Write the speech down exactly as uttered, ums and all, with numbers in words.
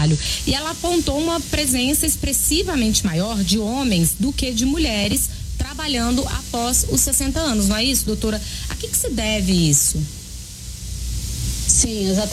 trabalho. E ela apontou uma presença expressivamente maior de homens do que de mulheres trabalhando após os sessenta anos, não é isso, doutora? A que que se deve isso? Sim, exatamente.